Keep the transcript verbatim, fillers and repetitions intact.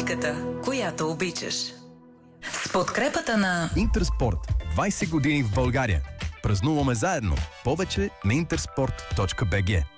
музиката, която обичаш. С подкрепата на Интерспорт. двайсет години в България. Празнуваме заедно. Повече на интерспорт точка би джи.